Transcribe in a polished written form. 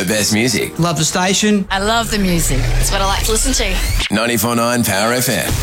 The best music. Love the station. I love the music. It's what I like to listen to. 94.9 Power FM.